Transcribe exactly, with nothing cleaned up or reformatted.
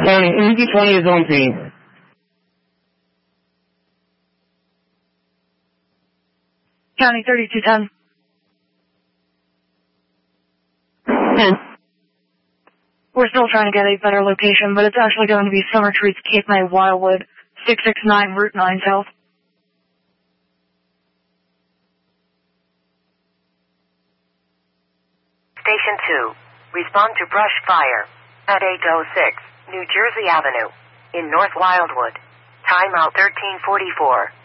County, M D twenty is on scene. County thirty-two ten. ten. We're still trying to get a better location, but it's actually going to be Summer Treats, Cape May, Wildwood, six six nine, Route nine South. Station two. Respond to brush fire at eight oh six New Jersey Avenue in North Wildwood. Timeout thirteen forty-four.